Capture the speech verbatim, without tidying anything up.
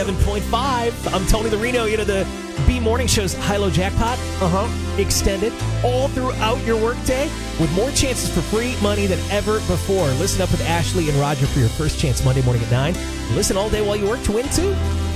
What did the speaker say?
seven point five. I'm Tony the Reno. You know, the B Morning Show's High-Low Jackpot uh-huh. extended all throughout your workday with more chances for free money than ever before. Listen up with Ashley and Roger for your first chance Monday morning at nine. Listen all day while you work to win, too.